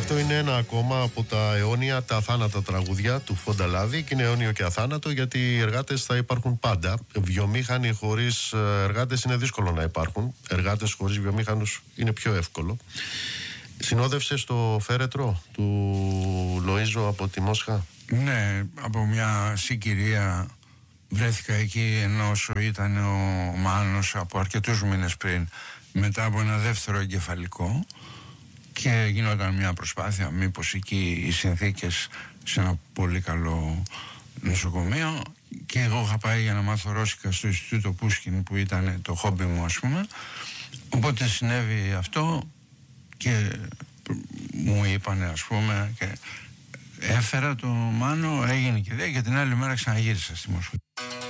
Αυτό είναι ένα ακόμα από τα αιώνια, τα αθάνατα τραγούδια του Φονταλάδη, και είναι αιώνιο και αθάνατο γιατί οι εργάτες θα υπάρχουν πάντα. Βιομήχανοι χωρίς εργάτες είναι δύσκολο να υπάρχουν. Εργάτες χωρίς βιομήχανους είναι πιο εύκολο. Συνόδευσε στο φέρετρο του Λοΐζο από τη Μόσχα. Ναι, από μια συγκυρία βρέθηκα εκεί, ενώ όσο ήταν ο Μάνος από αρκετούς μήνες πριν, μετά από ένα δεύτερο εγκεφαλικό, και γινόταν μια προσπάθεια μήπως εκεί οι συνθήκες σε ένα πολύ καλό νοσοκομείο, και εγώ είχα πάει για να μάθω ρώσικα στο Ινστιτούτο Πούσκιν, που ήταν το χόμπι μου, ας πούμε. Οπότε συνέβη αυτό και μου είπανε, ας πούμε, και έφερα το Μάνο, έγινε και την άλλη μέρα ξαναγύρισα στη Μόσχα.